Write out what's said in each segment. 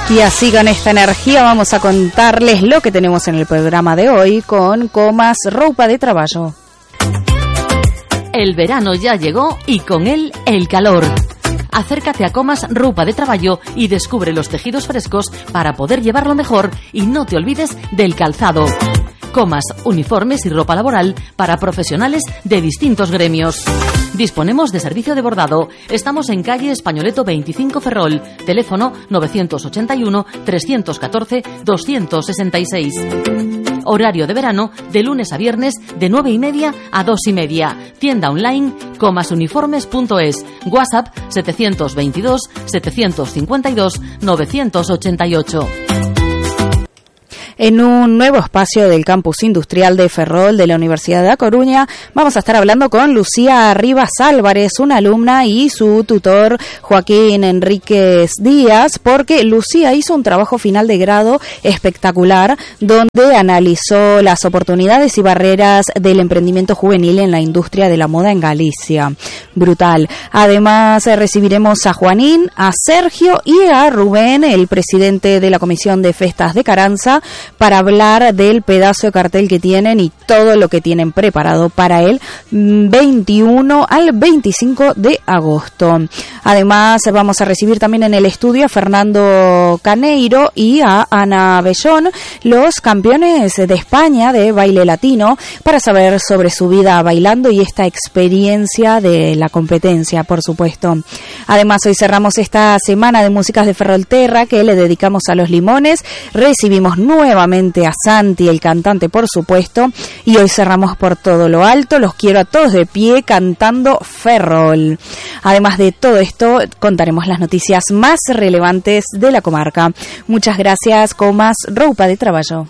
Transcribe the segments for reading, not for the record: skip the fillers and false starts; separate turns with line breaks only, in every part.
Y así con esta energía vamos a contarles lo que tenemos en el programa de hoy con Comas Roupa de Traballo.
El verano ya llegó y con él el calor. Acércate a Comas Roupa de Traballo y descubre los tejidos frescos para poder llevarlo mejor y no te olvides del calzado. Comas, uniformes y ropa laboral para profesionales de distintos gremios. Disponemos de servicio de bordado. Estamos en calle Españoleto 25 Ferrol. Teléfono 981 314 266. Horario de verano de lunes a viernes de 9:30 a 2:30. Tienda online comasuniformes.es. WhatsApp 722 752 988.
En un nuevo espacio del campus industrial de Ferrol de la Universidad de A Coruña vamos a estar hablando con Lucía Rivas Álvarez, una alumna, y su tutor Joaquín Enríquez Díaz, porque Lucía hizo un trabajo final de grado espectacular donde analizó las oportunidades y barreras del emprendimiento juvenil en la industria de la moda en Galicia. Brutal. Además recibiremos a Juanín, a Sergio y a Rubén, el presidente de la Comisión de Festas de Caranza, para hablar del pedazo de cartel que tienen y todo lo que tienen preparado para el 21 al 25 de agosto. Además, vamos a recibir también en el estudio a Fernando Caneiro y a Ana Bellón, los campeones de España de baile latino, para saber sobre su vida bailando y esta experiencia de la competencia, por supuesto. Además, hoy cerramos esta semana de músicas de Ferrolterra que le dedicamos a los limones. Recibimos nuevamente a Santi, el cantante, por supuesto, y hoy cerramos por todo lo alto. Los quiero a todos de pie cantando Ferrol. Además de todo esto, contaremos las noticias más relevantes de la comarca. Muchas gracias, Comas Roupa de Traballo.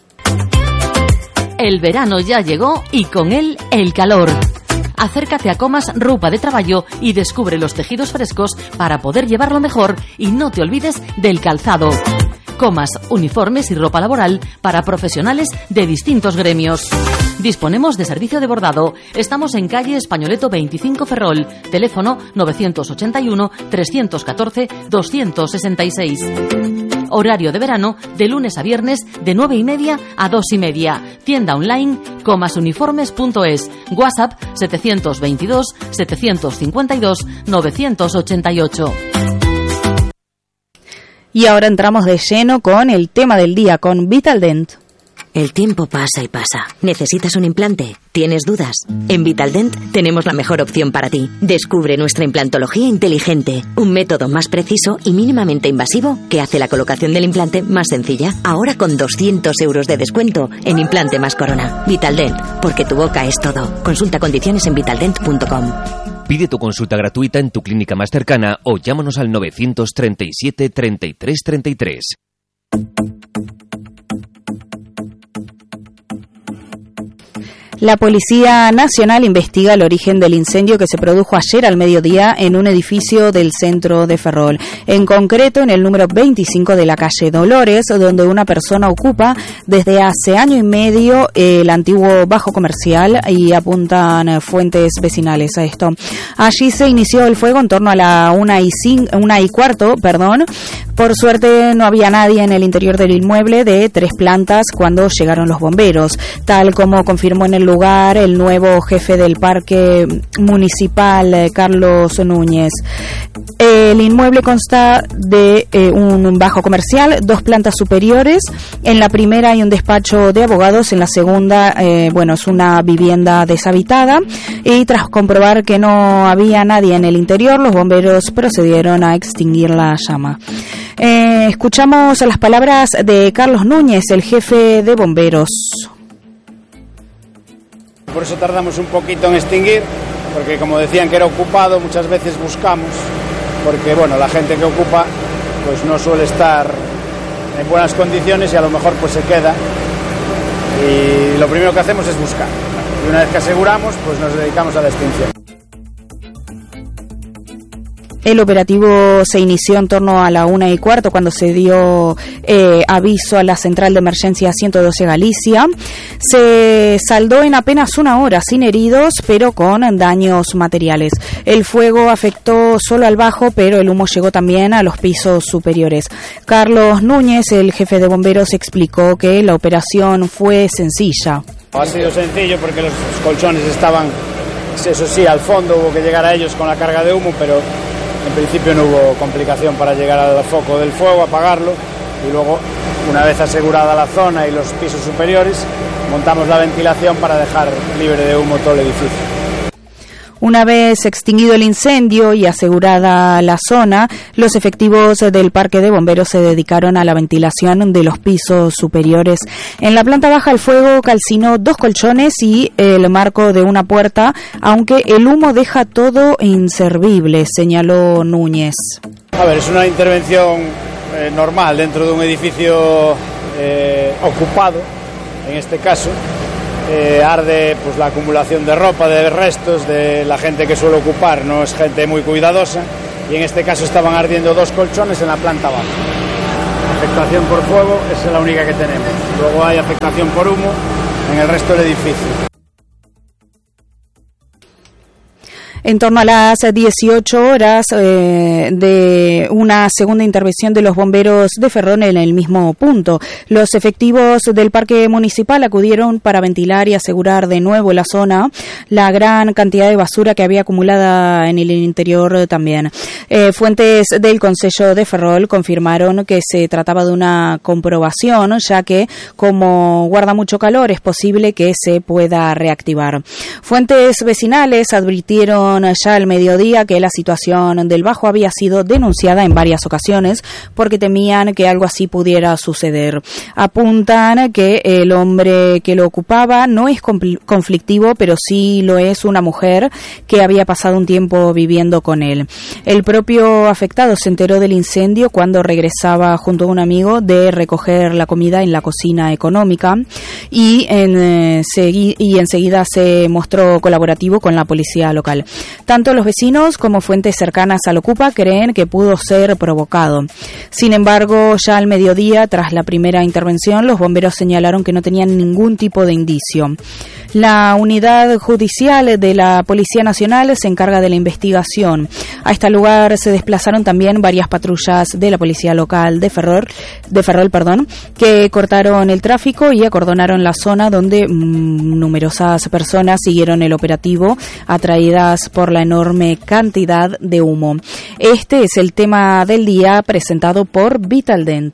El verano ya llegó y con él el calor. Acércate a Comas Roupa de Traballo y descubre los tejidos frescos para poder llevarlo mejor y no te olvides del calzado. Comas, uniformes y ropa laboral para profesionales de distintos gremios. Disponemos de servicio de bordado. Estamos en calle Españoleto 25 Ferrol. Teléfono 981 314 266. Horario de verano de lunes a viernes de 9:30 a 2:30. Tienda online comasuniformes.es. WhatsApp 722 752 988.
Y ahora entramos de lleno con el tema del día, con Vitaldent.
El tiempo pasa y pasa. ¿Necesitas un implante? ¿Tienes dudas? En Vitaldent tenemos la mejor opción para ti. Descubre nuestra implantología inteligente, un método más preciso y mínimamente invasivo que hace la colocación del implante más sencilla. Ahora con 200 euros de descuento en implante más corona. Vitaldent, porque tu boca es todo. Consulta condiciones en vitaldent.com.
Pide tu consulta gratuita en tu clínica más cercana o llámanos al 937 33 33.
La Policía Nacional investiga el origen del incendio que se produjo ayer al mediodía en un edificio del centro de Ferrol, en concreto en el número 25 de la calle Dolores, donde una persona ocupa desde hace año y medio el antiguo bajo comercial, y apuntan fuentes vecinales a esto. Allí se inició el fuego en torno a la 1:15. Por suerte no había nadie en el interior del inmueble de 3 plantas cuando llegaron los bomberos, tal como confirmó en el lugar el nuevo jefe del parque municipal, Carlos Núñez. El inmueble consta de un bajo comercial, 2 plantas superiores. En la primera hay un despacho de abogados, en la segunda, es una vivienda deshabitada. Y tras comprobar que no había nadie en el interior, los bomberos procedieron a extinguir la llama. Escuchamos las palabras de Carlos Núñez, el jefe de bomberos.
Por eso tardamos un poquito en extinguir, porque como decían que era ocupado, muchas veces buscamos, porque la gente que ocupa pues no suele estar en buenas condiciones y a lo mejor pues se queda, y lo primero que hacemos es buscar, y una vez que aseguramos pues nos dedicamos a la extinción.
El operativo se inició en torno a la 1:15 cuando se dio aviso a la central de emergencia 112 Galicia. Se saldó en apenas una hora sin heridos, pero con daños materiales. El fuego afectó solo al bajo, pero el humo llegó también a los pisos superiores. Carlos Núñez, el jefe de bomberos, explicó que la operación fue sencilla.
Ha sido sencillo porque los colchones estaban, eso sí, al fondo, hubo que llegar a ellos con la carga de humo, pero en principio no hubo complicación para llegar al foco del fuego, apagarlo, y luego, una vez asegurada la zona y los pisos superiores, montamos la ventilación para dejar libre de humo todo el edificio.
Una vez extinguido el incendio y asegurada la zona, los efectivos del Parque de Bomberos se dedicaron a la ventilación de los pisos superiores. En la planta baja el fuego calcinó 2 colchones y el marco de una puerta, aunque el humo deja todo inservible, señaló Núñez.
A ver, es una intervención normal dentro de un edificio ocupado, en este caso. Arde pues la acumulación de ropa, de restos de la gente que suele ocupar, no es gente muy cuidadosa, y en este caso estaban ardiendo 2 colchones en la planta baja. Afectación por fuego es la única que tenemos, luego hay afectación por humo en el resto del edificio.
En torno a las 18 horas de una segunda intervención de los bomberos de Ferrol en el mismo punto. Los efectivos del parque municipal acudieron para ventilar y asegurar de nuevo la zona, la gran cantidad de basura que había acumulada en el interior también. Fuentes del Concello de Ferrol confirmaron que se trataba de una comprobación, ya que como guarda mucho calor es posible que se pueda reactivar. Fuentes vecinales advirtieron ya al mediodía que la situación del bajo había sido denunciada en varias ocasiones porque temían que algo así pudiera suceder. Apuntan que el hombre que lo ocupaba no es conflictivo, pero sí lo es una mujer que había pasado un tiempo viviendo con él. El propio afectado se enteró del incendio cuando regresaba junto a un amigo de recoger la comida en la cocina económica y enseguida se mostró colaborativo con la policía local. Tanto los vecinos como fuentes cercanas al Ocupa creen que pudo ser provocado. Sin embargo, ya al mediodía, tras la primera intervención, los bomberos señalaron que no tenían ningún tipo de indicio. La unidad judicial de la Policía Nacional se encarga de la investigación. A este lugar se desplazaron también varias patrullas de la Policía Local de Ferrol, que cortaron el tráfico y acordonaron la zona donde numerosas personas siguieron el operativo atraídas por la enorme cantidad de humo. Este es el tema del día presentado por Vitaldent.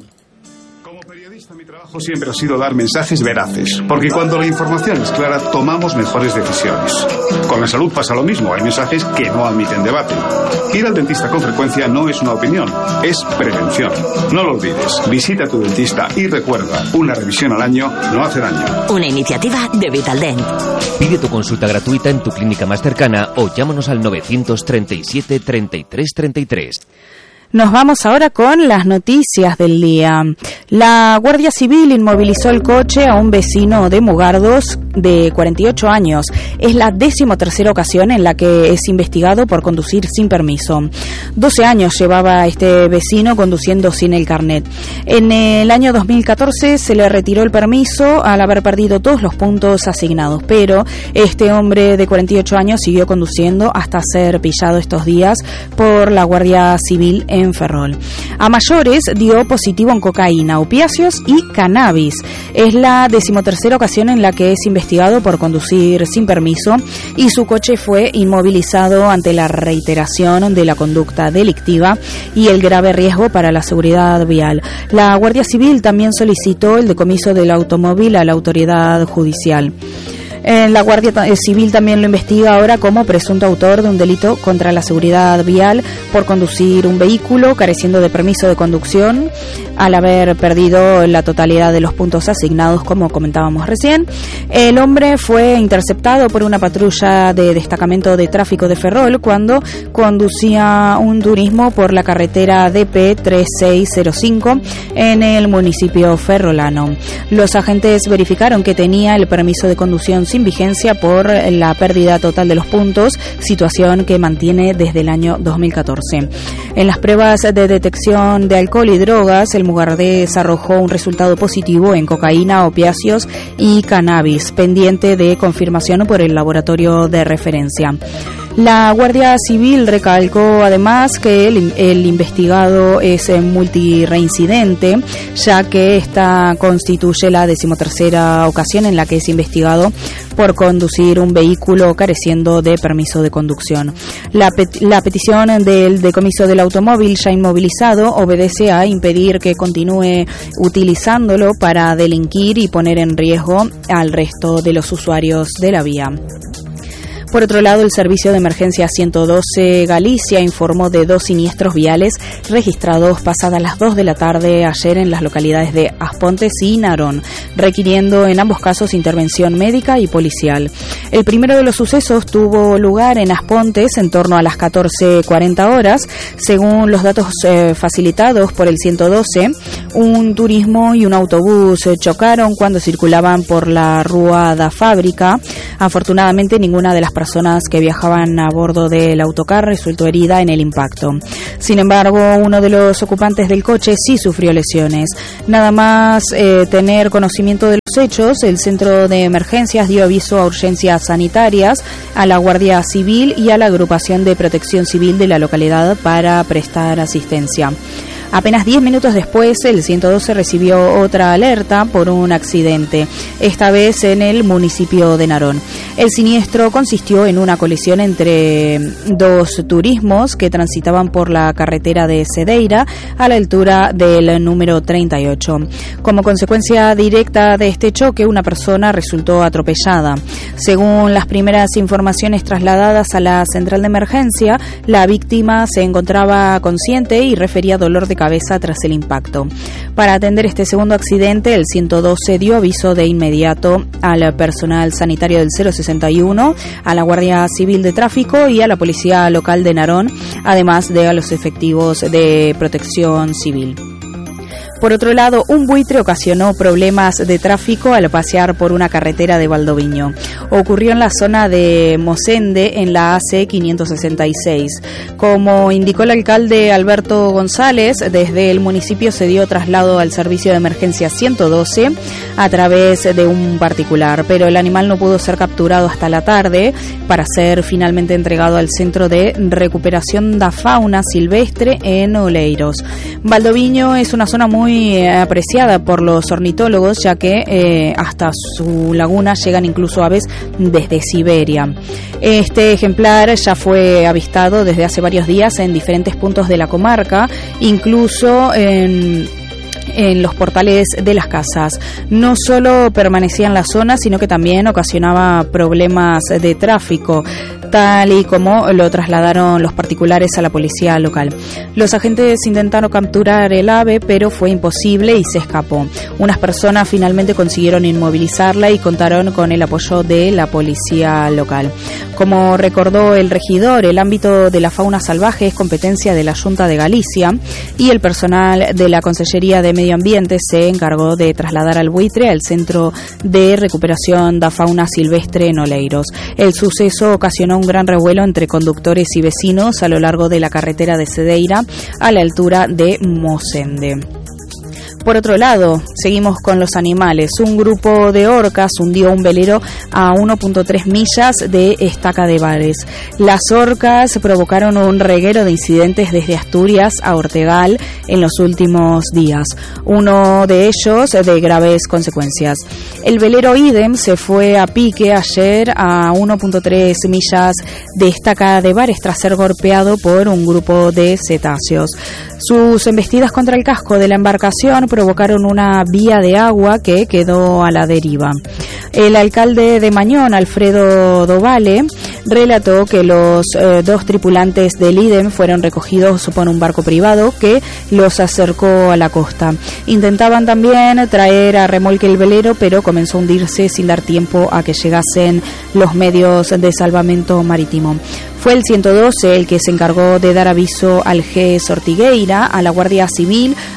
Mi trabajo siempre ha sido dar mensajes veraces, porque cuando la información es clara tomamos mejores decisiones. Con la salud pasa lo mismo, hay mensajes que no admiten debate. Ir al dentista con frecuencia no es una opinión, es prevención. No lo olvides, visita a tu dentista y recuerda, una revisión al año no hace daño.
Una iniciativa de Vitaldent.
Pide tu consulta gratuita en tu clínica más cercana o llámanos al 937 33 33.
Nos vamos ahora con las noticias del día. La Guardia Civil inmovilizó el coche a un vecino de Mugardos de 48 años. Es la 13ª ocasión en la que es investigado por conducir sin permiso. 12 años llevaba este vecino conduciendo sin el carnet. En el año 2014 se le retiró el permiso al haber perdido todos los puntos asignados, pero este hombre de 48 años siguió conduciendo hasta ser pillado estos días por la Guardia Civil en Ferrol. A mayores dio positivo en cocaína, opiáceos y cannabis. Es la 13ª ocasión en la que es investigado por conducir sin permiso y su coche fue inmovilizado ante la reiteración de la conducta delictiva y el grave riesgo para la seguridad vial. La Guardia Civil también solicitó el decomiso del automóvil a la autoridad judicial. La Guardia Civil también lo investiga ahora como presunto autor de un delito contra la seguridad vial por conducir un vehículo careciendo de permiso de conducción al haber perdido la totalidad de los puntos asignados, como comentábamos recién. El hombre fue interceptado por una patrulla de destacamento de tráfico de Ferrol cuando conducía un turismo por la carretera DP 3605 en el municipio ferrolano. Los agentes verificaron que tenía el permiso de conducción sin vigencia por la pérdida total de los puntos, situación que mantiene desde el año 2014. En las pruebas de detección de alcohol y drogas, el Mugardes arrojó un resultado positivo en cocaína, opiáceos y cannabis, pendiente de confirmación por el laboratorio de referencia. La Guardia Civil recalcó además que el investigado es multireincidente, ya que esta constituye la 13ª ocasión en la que es investigado por conducir un vehículo careciendo de permiso de conducción. La petición del decomiso del automóvil ya inmovilizado obedece a impedir que continúe utilizándolo para delinquir y poner en riesgo al resto de los usuarios de la vía. Por otro lado, el Servicio de Emergencia 112 Galicia informó de 2 siniestros viales registrados pasadas las 2 de la tarde ayer en las localidades de Aspontes y Narón, requiriendo en ambos casos intervención médica y policial. El primero de los sucesos tuvo lugar en Aspontes en torno a las 14:40 horas. Según los datos facilitados por el 112, un turismo y un autobús chocaron cuando circulaban por la Rúa da Fábrica. Afortunadamente, ninguna de las personas que viajaban a bordo del autocar resultó herida en el impacto. Sin embargo, uno de los ocupantes del coche sí sufrió lesiones. Nada más tener conocimiento de los hechos, el Centro de Emergencias dio aviso a urgencias sanitarias, a la Guardia Civil y a la Agrupación de Protección Civil de la localidad para prestar asistencia. Apenas 10 minutos después, el 112 recibió otra alerta por un accidente, esta vez en el municipio de Narón. El siniestro consistió en una colisión entre 2 turismos que transitaban por la carretera de Cedeira a la altura del número 38. Como consecuencia directa de este choque, una persona resultó atropellada. Según las primeras informaciones trasladadas a la central de emergencia, la víctima se encontraba consciente y refería dolor de cabeza tras el impacto. Para atender este segundo accidente, el 112 dio aviso de inmediato al personal sanitario del 061, a la Guardia Civil de Tráfico y a la Policía Local de Narón, además de a los efectivos de Protección Civil. Por otro lado, un buitre ocasionó problemas de tráfico al pasear por una carretera de Valdoviño. Ocurrió en la zona de Mosende, en la AC 566. Como indicó el alcalde Alberto González, desde el municipio se dio traslado al servicio de emergencia 112 a través de un particular, pero el animal no pudo ser capturado hasta la tarde para ser finalmente entregado al Centro de Recuperación da Fauna Silvestre en Oleiros. Valdoviño es una zona muy apreciada por los ornitólogos, ya que hasta su laguna llegan incluso aves desde Siberia. Este ejemplar ya fue avistado desde hace varios días en diferentes puntos de la comarca, incluso en los portales de las casas. No solo permanecía en la zona, sino que también ocasionaba problemas de tráfico, tal y como lo trasladaron los particulares a la policía local. Los agentes intentaron capturar el ave, pero fue imposible y se escapó. Unas personas finalmente consiguieron inmovilizarla y contaron con el apoyo de la policía local. Como recordó el regidor, el ámbito de la fauna salvaje es competencia de la Junta de Galicia y el personal de la Consellería de Medio Ambiente se encargó de trasladar al buitre al Centro de Recuperación da Fauna Silvestre en Oleiros. El suceso ocasionó un gran revuelo entre conductores y vecinos a lo largo de la carretera de Cedeira a la altura de Mosende. Por otro lado, seguimos con los animales. Un grupo de orcas hundió un velero a 1.3 millas de Estaca de Bares. Las orcas provocaron un reguero de incidentes desde Asturias a Ortegal en los últimos días, uno de ellos de graves consecuencias. El velero Idem se fue a pique ayer a 1.3 millas de Estaca de Bares tras ser golpeado por un grupo de cetáceos. Sus embestidas contra el casco de la embarcación provocaron una vía de agua que quedó a la deriva. El alcalde de Mañón, Alfredo Dovale, relató que los 2 tripulantes del Idem fueron recogidos por un barco privado que los acercó a la costa. Intentaban también traer a remolque el velero, pero comenzó a hundirse sin dar tiempo a que llegasen los medios de salvamento marítimo. Fue el 112 el que se encargó de dar aviso al GES Ortigueira, a la Guardia Civil,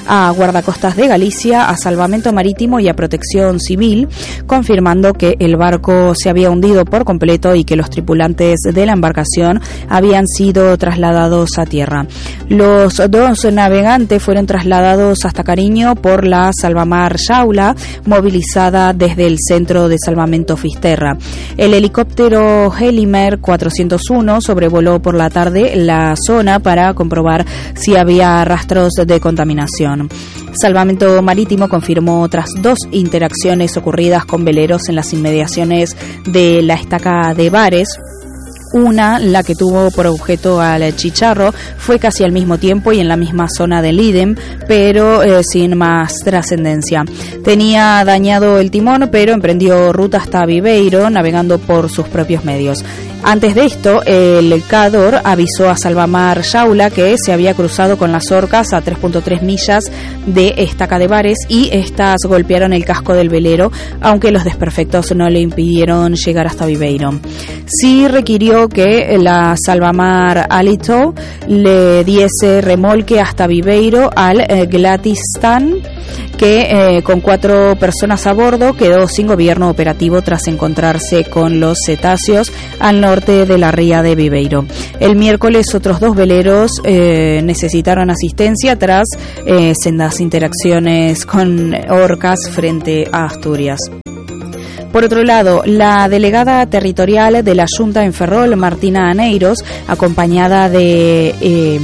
a Guardacostas de Galicia, a Salvamento Marítimo y a Protección Civil, confirmando que el barco se había hundido por completo y que los tripulantes de la embarcación habían sido trasladados a tierra. Los dos navegantes fueron trasladados hasta Cariño por la Salvamar Xaula, movilizada desde el Centro de Salvamento Fisterra. El helicóptero Helimer 401 sobrevoló por la tarde la zona para comprobar si había rastros de contaminación. Salvamento Marítimo confirmó otras 2 interacciones ocurridas con veleros en las inmediaciones de la estaca de Bares. Una, la que tuvo por objeto al Chicharro, fue casi al mismo tiempo y en la misma zona del idem, pero sin más trascendencia. Tenía dañado el timón, pero emprendió ruta hasta Viveiro, navegando por sus propios medios. Antes de esto, el Cador avisó a Salvamar Xaula que se había cruzado con las orcas a 3.3 millas de Estaca de Bares y estas golpearon el casco del velero, aunque los desperfectos no le impidieron llegar hasta Viveiro. Sí requirió que la Salvamar Alito le diese remolque hasta Viveiro al Glatistán, que con 4 personas a bordo quedó sin gobierno operativo tras encontrarse con los cetáceos al norte de la ría de Viveiro. El miércoles otros 2 veleros necesitaron asistencia tras sendas interacciones con orcas frente a Asturias. Por otro lado, la delegada territorial de la Xunta en Ferrol, Martina Aneiros, acompañada de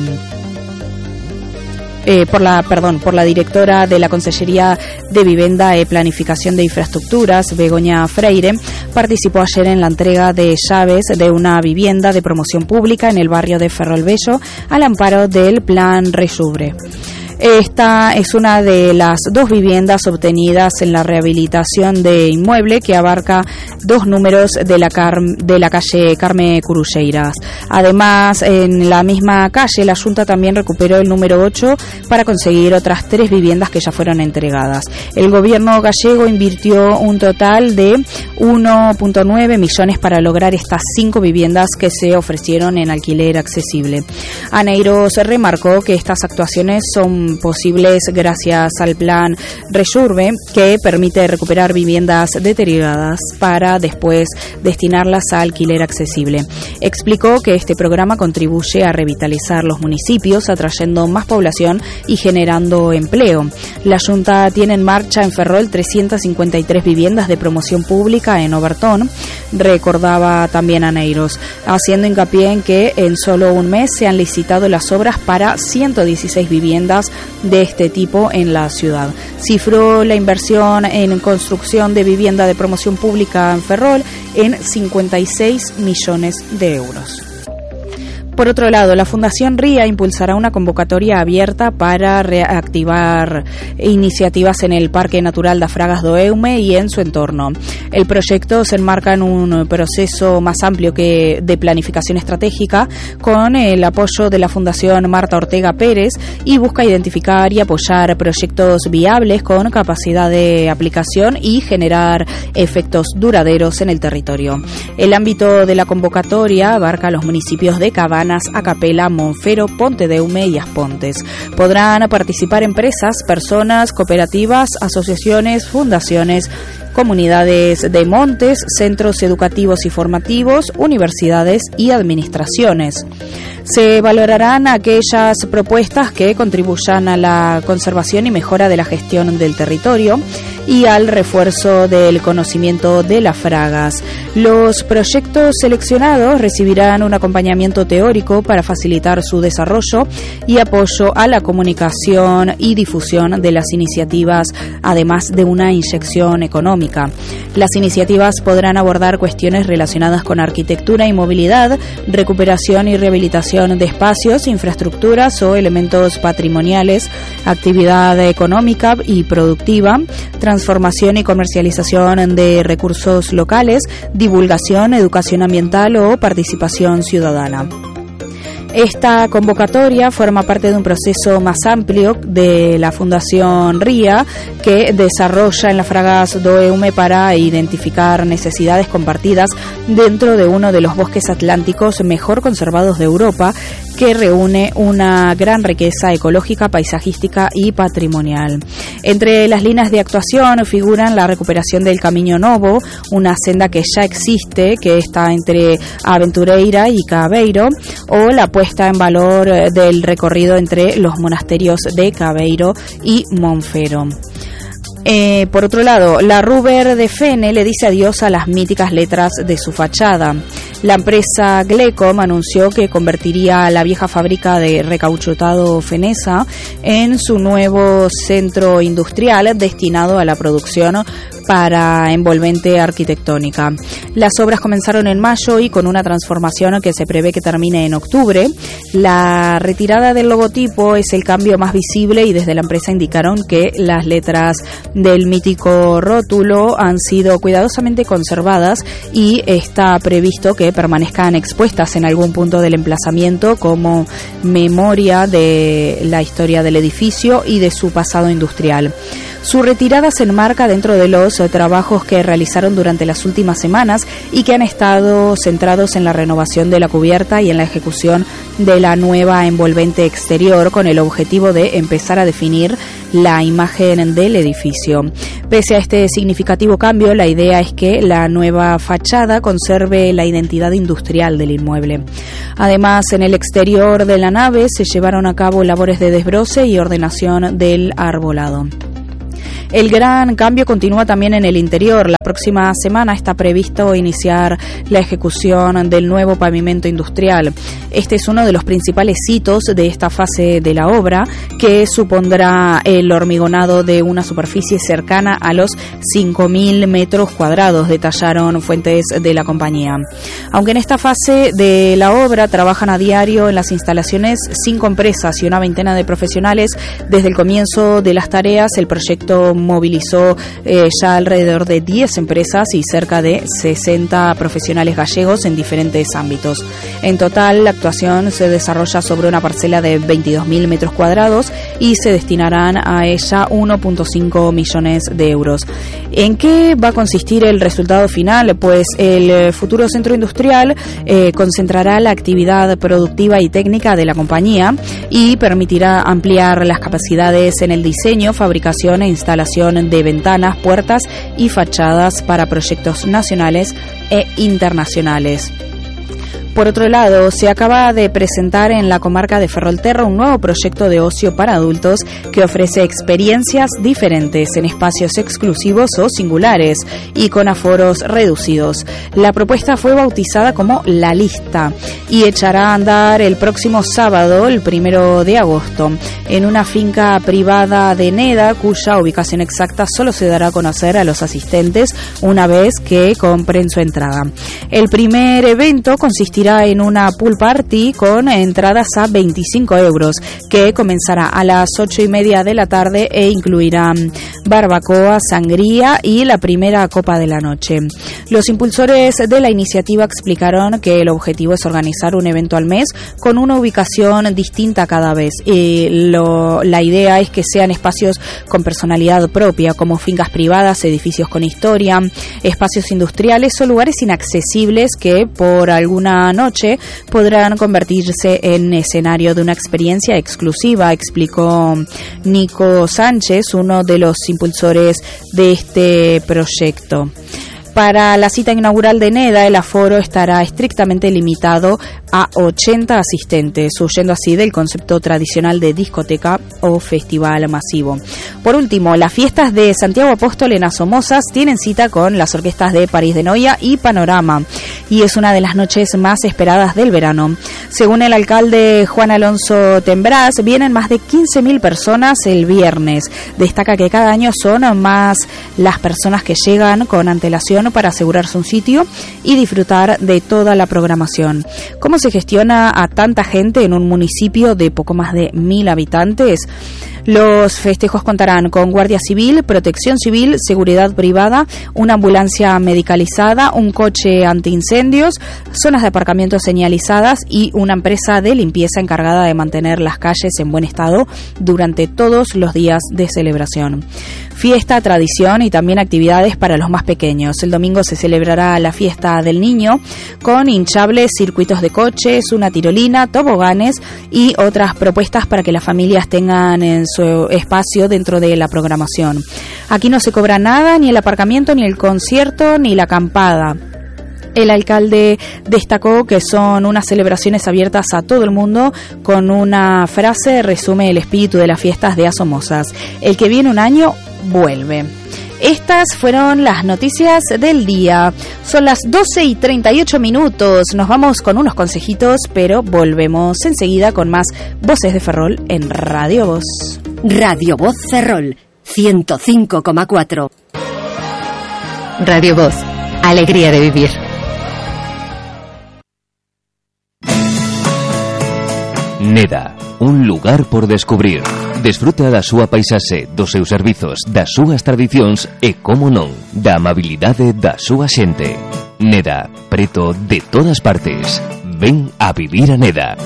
por la directora de la Consellería de Vivienda e Planificación de Infraestructuras, Begoña Freire, participó ayer en la entrega de llaves de una vivienda de promoción pública en el barrio de Ferrol Bello al amparo del Plan Resubre. Esta es una de las 2 viviendas obtenidas en la rehabilitación de inmueble que abarca 2 números de la calle Carme Curulleiras. Además, en la misma calle, la Xunta también recuperó el número 8 para conseguir otras 3 viviendas que ya fueron entregadas. El gobierno gallego invirtió un total de 1,9 millones para lograr estas 5 viviendas que se ofrecieron en alquiler accesible. Aneiros remarcó que estas actuaciones son posibles gracias al plan Resurbe, que permite recuperar viviendas deterioradas para después destinarlas a alquiler accesible. Explicó que este programa contribuye a revitalizar los municipios, atrayendo más población y generando empleo. La Xunta tiene en marcha en Ferrol 353 viviendas de promoción pública en Obertón, recordaba también Aneiros, haciendo hincapié en que en solo un mes se han licitado las obras para 116 viviendas de este tipo en la ciudad. Cifró la inversión en construcción de vivienda de promoción pública en Ferrol en 56 millones de euros. Por otro lado, la Fundación RIA impulsará una convocatoria abierta para reactivar iniciativas en el Parque Natural das Fragas do Eume y en su entorno. El proyecto se enmarca en un proceso más amplio que de planificación estratégica con el apoyo de la Fundación Marta Ortega Pérez y busca identificar y apoyar proyectos viables con capacidad de aplicación y generar efectos duraderos en el territorio. El ámbito de la convocatoria abarca los municipios de Cabanas, Acapela, Monfero, Pontedeume y Aspontes. Podrán participar empresas, personas, cooperativas, asociaciones, fundaciones, comunidades de montes, centros educativos y formativos, universidades y administraciones. Se valorarán aquellas propuestas que contribuyan a la conservación y mejora de la gestión del territorio y al refuerzo del conocimiento de las fragas. Los proyectos seleccionados recibirán un acompañamiento teórico para facilitar su desarrollo y apoyo a la comunicación y difusión de las iniciativas, además de una inyección económica. Las iniciativas podrán abordar cuestiones relacionadas con arquitectura y movilidad, recuperación y rehabilitación de espacios, infraestructuras o elementos patrimoniales, actividad económica y productiva, transformación y comercialización de recursos locales, divulgación, educación ambiental o participación ciudadana. Esta convocatoria forma parte de un proceso más amplio de la Fundación RIA que desarrolla en las Fragas do Eume para identificar necesidades compartidas dentro de uno de los bosques atlánticos mejor conservados de Europa, que reúne una gran riqueza ecológica, paisajística y patrimonial. Entre las líneas de actuación figuran la recuperación del Camino Novo, una senda que ya existe, que está entre Aventureira y Cabeiro, o la puesta en valor del recorrido entre los monasterios de Cabeiro y Monfero. Por otro lado, la Ruber de Fene le dice adiós a las míticas letras de su fachada. La empresa Glecom anunció que convertiría la vieja fábrica de recauchutado Fenesa en su nuevo centro industrial destinado a la producción para envolvente arquitectónica. Las obras comenzaron en mayo y con una transformación que se prevé que termine en octubre. La retirada del logotipo es el cambio más visible y desde la empresa indicaron que las letras del mítico rótulo han sido cuidadosamente conservadas y está previsto que permanezcan expuestas en algún punto del emplazamiento como memoria de la historia del edificio y de su pasado industrial. Su retirada se enmarca dentro de los trabajos que realizaron durante las últimas semanas y que han estado centrados en la renovación de la cubierta y en la ejecución de la nueva envolvente exterior con el objetivo de empezar a definir la imagen del edificio. Pese a este significativo cambio, la idea es que la nueva fachada conserve la identidad industrial del inmueble. Además, en el exterior de la nave se llevaron a cabo labores de desbroce y ordenación del arbolado. El gran cambio continúa también en el interior. La próxima semana está previsto iniciar la ejecución del nuevo pavimento industrial. Este es uno de los principales hitos de esta fase de la obra, que supondrá el hormigonado de una superficie cercana a los 5.000 metros cuadrados, detallaron fuentes de la compañía. Aunque en esta fase de la obra trabajan a diario en las instalaciones 5 empresas y una veintena de profesionales, desde el comienzo de las tareas el proyecto movilizó ya alrededor de 10 empresas y cerca de 60 profesionales gallegos en diferentes ámbitos. En total, la actuación se desarrolla sobre una parcela de 22.000 metros cuadrados y se destinarán a ella 1.5 millones de euros. ¿En qué va a consistir el resultado final? Pues el futuro centro industrial concentrará la actividad productiva y técnica de la compañía y permitirá ampliar las capacidades en el diseño, fabricación e instalación de ventanas, puertas y fachadas para proyectos nacionales e internacionales. Por otro lado, se acaba de presentar en la comarca de Ferrolterra un nuevo proyecto de ocio para adultos que ofrece experiencias diferentes en espacios exclusivos o singulares y con aforos reducidos. La propuesta fue bautizada como La Lista y echará a andar el próximo sábado, el 1 de agosto, en una finca privada de Neda, cuya ubicación exacta solo se dará a conocer a los asistentes una vez que compren su entrada. El primer evento consistirá en una pool party con entradas a 25 euros que comenzará a las 8:30 de la tarde e incluirá barbacoa, sangría y la primera copa de la noche. Los impulsores de la iniciativa explicaron que el objetivo es organizar un evento al mes con una ubicación distinta cada vez. La idea es que sean espacios con personalidad propia, como fincas privadas, edificios con historia, espacios industriales o lugares inaccesibles que por alguna noche podrán convertirse en escenario de una experiencia exclusiva, explicó Nico Sánchez, uno de los impulsores de este proyecto. Para la cita inaugural de Neda, el aforo estará estrictamente limitado a 80 asistentes, huyendo así del concepto tradicional de discoteca o festival masivo. Por último, las fiestas de Santiago Apóstol en Asomosas tienen cita con las orquestas de París de Noia y Panorama, y es una de las noches más esperadas del verano. Según el alcalde Juan Alonso Tembrás, vienen más de 15.000 personas el viernes. Destaca que cada año son más las personas que llegan con antelación para asegurarse un sitio y disfrutar de toda la programación. ¿Cómo se gestiona a tanta gente en un municipio de poco más de 1.000 habitantes? Los festejos contarán con Guardia Civil, Protección Civil, Seguridad Privada, una ambulancia medicalizada, un coche antiincendios, zonas de aparcamiento señalizadas y una empresa de limpieza encargada de mantener las calles en buen estado durante todos los días de celebración. fiesta, tradición y también actividades para los más pequeños. El domingo se celebrará la fiesta del niño con hinchables, circuitos de coches, una tirolina, toboganes y otras propuestas para que las familias tengan en su espacio dentro de la programación. Aquí no se cobra nada, ni el aparcamiento, ni el concierto, ni la acampada. El alcalde destacó que son unas celebraciones abiertas a todo el mundo. Con una frase resume el espíritu de las fiestas de Asomosas: el que viene un año vuelve. Estas fueron las noticias del día. Son las 12:38. Nos vamos con unos consejitos, pero volvemos enseguida con más Voces de Ferrol en Radio Voz.
Radio Voz Ferrol 105,4.
Radio Voz, alegría de vivir.
Neda, un lugar por descubrir. Desfruta da súa paisaxe, dos seus servizos, das súas tradicións e, como non, da amabilidade da súa xente. Neda, preto de todas partes. Ven a vivir a Neda.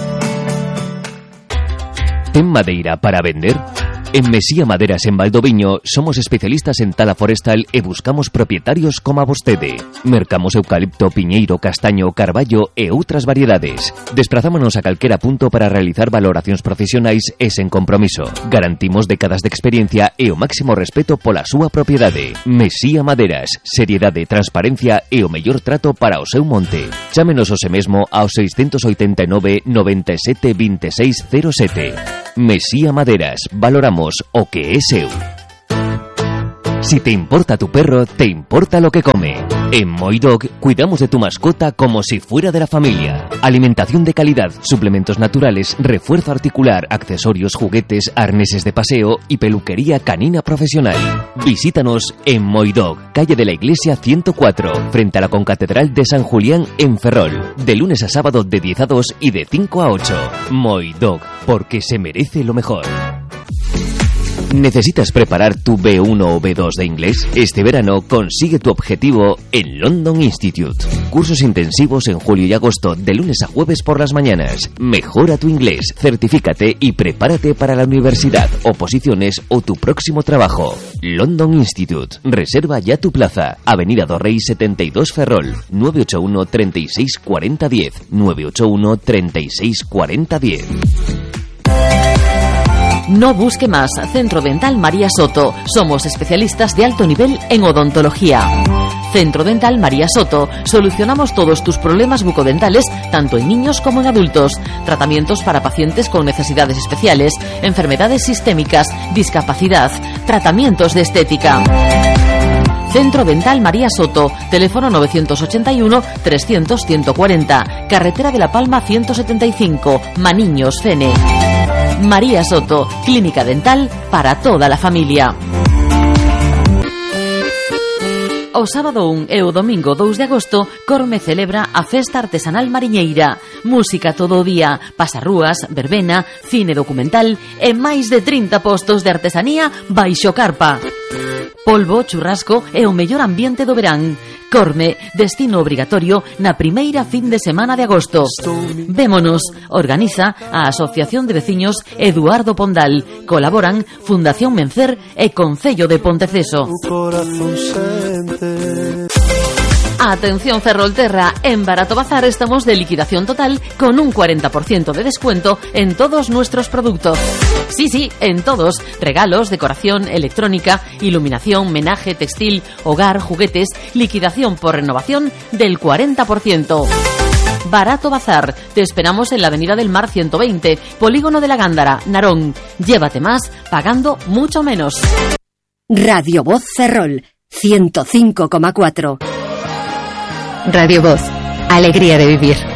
Ten madeira para vender? En Mesía Maderas en Valdoviño somos especialistas en tala forestal e buscamos propietarios como a vostede. Mercamos eucalipto, piñeiro, castaño, carballo e outras variedades. Desprazámonos a calquera punto para realizar valoracións profesionais e sen compromiso. Garantimos décadas de experiencia e o máximo respeto pola súa propiedade. Mesía Maderas, seriedade, transparencia e o mellor trato para o seu monte. Chámenos hoxe mesmo ao 689 97 26 07. Mesía Maderas, valoramos o que é seu. Si te importa tu perro, te importa lo que come. En Moidog cuidamos de tu mascota como si fuera de la familia. Alimentación de calidad, suplementos naturales, refuerzo articular, accesorios, juguetes, arneses de paseo y peluquería canina profesional. Visítanos en Moidog, calle de la Iglesia 104, frente a la Concatedral de San Julián en Ferrol. De lunes a sábado de 10 a 2 y de 5 a 8. Moidog, porque se merece lo mejor. ¿Necesitas preparar tu B1 o B2 de inglés? Este verano consigue tu objetivo en London Institute. Cursos intensivos en julio y agosto, de lunes a jueves por las mañanas. Mejora tu inglés, certifícate y prepárate para la universidad, oposiciones o tu próximo trabajo. London Institute. Reserva ya tu plaza. Avenida do Rei 72 Ferrol. 981 36 40 10. 981 36 40 10.
No busque más. Centro Dental María Soto. Somos especialistas de alto nivel en odontología. Centro Dental María Soto. Solucionamos todos tus problemas bucodentales, tanto en niños como en adultos. Tratamientos para pacientes con necesidades especiales, enfermedades sistémicas, discapacidad, tratamientos de estética. Centro Dental María Soto, teléfono 981-300-140, carretera de La Palma 175, Maniños, Fene. María Soto, clínica dental para toda la familia. O sábado 1 e o domingo 2 de agosto, Corme celebra a Festa Artesanal Mariñeira. Música todo o día, pasarrúas, verbena, cine documental e máis de 30 postos de artesanía baixo carpa. Polvo, churrasco e o mellor ambiente do verán. Corme, destino obrigatorio na primeira fin de semana de agosto. Vémonos, organiza a Asociación de Veciños Eduardo Pondal. Colaboran Fundación Mencer e Concello de Ponteceso. Atención Ferrolterra, en Barato Bazar estamos de liquidación total con un 40% de descuento en todos nuestros productos. Sí, en todos. Regalos, decoración, electrónica, iluminación, menaje, textil, hogar, juguetes, liquidación por renovación del 40%. Barato Bazar. Te esperamos en la Avenida del Mar 120, Polígono de la Gándara, Narón. Llévate más pagando mucho menos.
Radio Voz Ferrol 105,4.
Radio Voz, alegría de vivir.